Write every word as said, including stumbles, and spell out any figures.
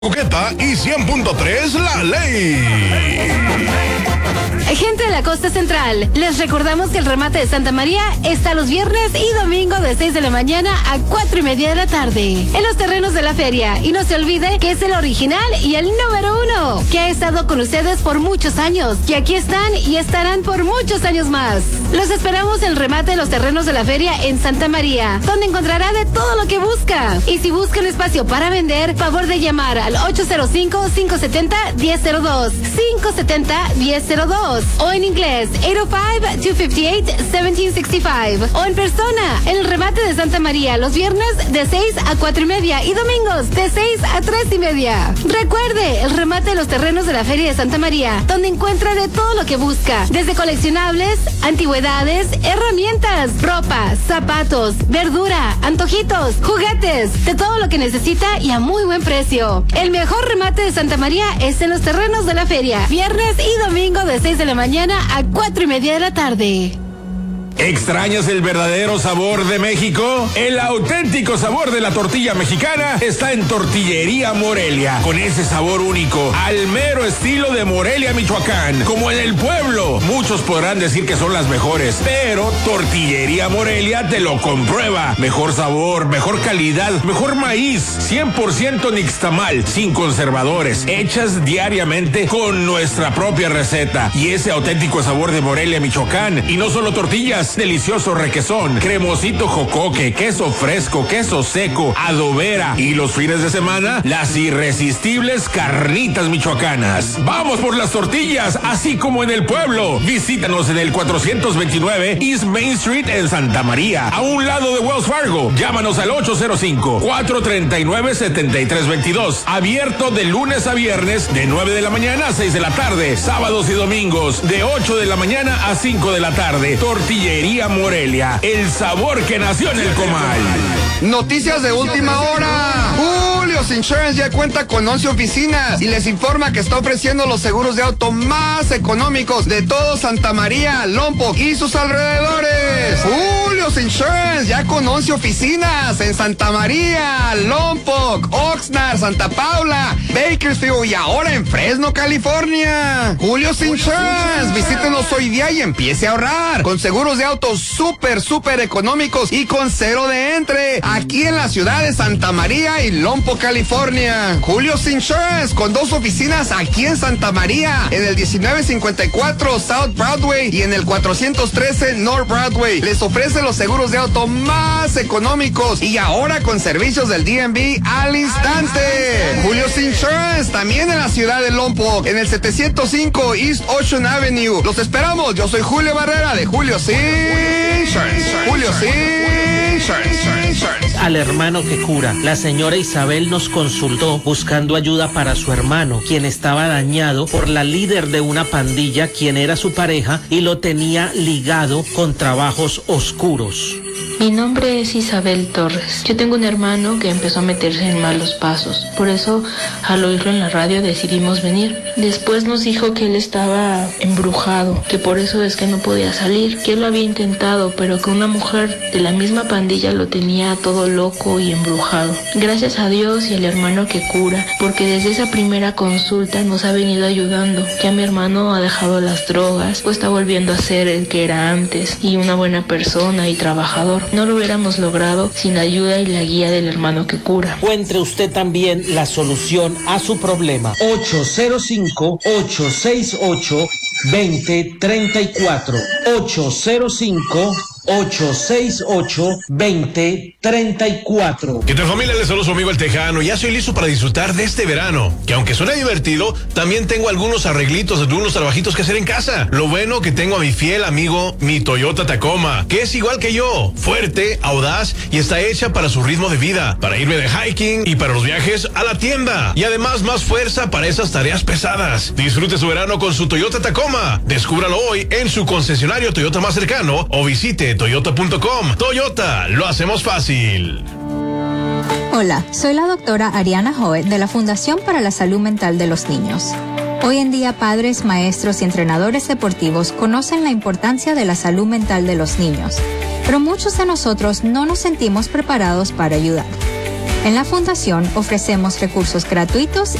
Coqueta y cien punto tres La Ley. Gente de la costa central, les recordamos que el remate de Santa María está los viernes y domingo de seis de la mañana a cuatro y media de la tarde en los terrenos de la feria. Y no se olvide que es el original y el número uno, que ha estado con ustedes por muchos años, que aquí están y estarán por muchos años más. Los esperamos en el remate de los terrenos de la feria en Santa María, donde encontrará de todo lo que busca. Y si busca un espacio para vender, favor de llamar al ocho cero cinco, cinco siete cero, uno cero cero dos, cinco siete cero, uno cero cero dos, o en inglés ocho cero cinco, dos cinco ocho, uno siete seis cinco, o en persona en el remate de Santa María los viernes de seis a cuatro y media y domingos de seis a tres y media. Recuerde, el remate de los terrenos de la Feria de Santa María, donde encuentra de todo lo que busca, desde coleccionables, antigüedades, herramientas, ropa, zapatos, verdura, antojitos, juguetes, de todo lo que necesita y a muy buen precio. El mejor remate de Santa María es en los terrenos de la feria, viernes y domingo de seis de la mañana a cuatro y media de la tarde. ¿Extrañas el verdadero sabor de México? El auténtico sabor de la tortilla mexicana está en Tortillería Morelia, con ese sabor único, al mero estilo de Morelia, Michoacán. Como en el pueblo, muchos podrán decir que son las mejores, pero Tortillería Morelia te lo comprueba. Mejor sabor, mejor calidad, mejor maíz, cien por ciento nixtamal, sin conservadores, hechas diariamente con nuestra propia receta. Y ese auténtico sabor de Morelia, Michoacán. Y no solo tortillas, delicioso requesón, cremosito jocoque, queso fresco, queso seco, adobera y los fines de semana, las irresistibles carnitas michoacanas. Vamos por las tortillas, así como en el pueblo. Visítanos en el cuatrocientos veintinueve East Main Street en Santa María, a un lado de Wells Fargo. Llámanos al ocho cero cinco, cuatro tres nueve, siete tres dos dos. Abierto de lunes a viernes de nueve de la mañana a seis de la tarde. Sábados y domingos de ocho de la mañana a cinco de la tarde. Tortillería Morelia, el sabor que nació en el comal. Noticias de última hora. Julio's Insurance ya cuenta con once oficinas y les informa que está ofreciendo los seguros de auto más económicos de todo Santa María, Lompoc y sus alrededores. Julio's Insurance ya con once oficinas en Santa María, Lompoc, Oxnard, Santa Paula, Bakersfield y ahora en Fresno, California. Julio's Insurance, visítenos hoy día y empiece a ahorrar con seguros de autos súper, súper económicos y con cero de entre, aquí en la ciudad de Santa María y Lompoc, California. Julio's Insurance, con dos oficinas aquí en Santa María, en el diecinueve cincuenta y cuatro South Broadway y en el cuatrocientos trece North Broadway. Les ofrece los seguros de auto más económicos y ahora con servicios del D M V al instante. Julio's Insurance, también en la ciudad de Lompoc, en el setecientos cinco East Ocean Avenue. Los esperamos. Yo soy Julio Barrera de Julio's Insurance. Julio's Insurance. Al hermano que cura. La señora Isabel nos consultó buscando ayuda para su hermano, quien estaba dañado por la líder de una pandilla, quien era su pareja y lo tenía ligado con trabajos oscuros. Mi nombre es Isabel Torres. Yo tengo un hermano que empezó a meterse en malos pasos. Por eso, al oírlo en la radio, decidimos venir. Después nos dijo que él estaba embrujado, que por eso es que no podía salir, que él lo había intentado, pero que una mujer de la misma pandilla lo tenía todo loco y embrujado. Gracias a Dios y al hermano que cura, porque desde esa primera consulta nos ha venido ayudando. Ya mi hermano ha dejado las drogas, pues está volviendo a ser el que era antes, y una buena persona y trabajador. No lo hubiéramos logrado sin la ayuda y la guía del hermano que cura. Encuentre usted también la solución a su problema. ocho cero cinco, ocho seis ocho, dos cero tres cuatro. ocho cero cinco, ocho seis ocho, dos cero tres cuatro. ¿Qué tal, familia? Les saludo su amigo El Tejano. Ya soy listo para disfrutar de este verano, que aunque suena divertido, también tengo algunos arreglitos, algunos trabajitos que hacer en casa. Lo bueno que tengo a mi fiel amigo, mi Toyota Tacoma, que es igual que yo, fuerte, audaz y está hecha para su ritmo de vida, para irme de hiking y para los viajes a la tienda. Y además más fuerza para esas tareas pesadas. Disfrute su verano con su Toyota Tacoma. Descúbralo hoy en su concesionario Toyota más cercano o visite toyota punto com. Toyota, lo hacemos fácil. Hola, soy la doctora Ariana Joe de la Fundación para la Salud Mental de los Niños. Hoy en día, padres, maestros y entrenadores deportivos conocen la importancia de la salud mental de los niños, pero muchos de nosotros no nos sentimos preparados para ayudar. En la Fundación ofrecemos recursos gratuitos